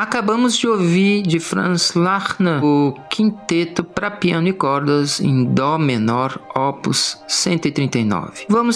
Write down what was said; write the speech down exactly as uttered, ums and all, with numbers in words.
Acabamos de ouvir de Franz Lachner o Quinteto para Piano e Cordas em Dó menor, opus cento e trinta e nove. Vamos